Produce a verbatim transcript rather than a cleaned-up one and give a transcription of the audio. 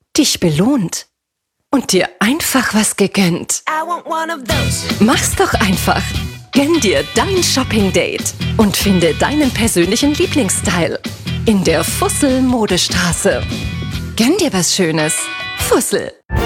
dich belohnt und dir einfach was gegönnt. Mach's doch einfach. Gönn dir dein Shopping-Date und finde deinen persönlichen Lieblingsstyle in der Fussel Modestraße. Gönn dir was Schönes. Fussel.